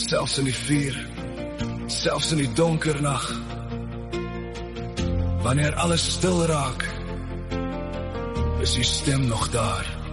Selfs in die vuur, selfs in die donker nag. Wanneer alles stil raak, is die stem nog daar.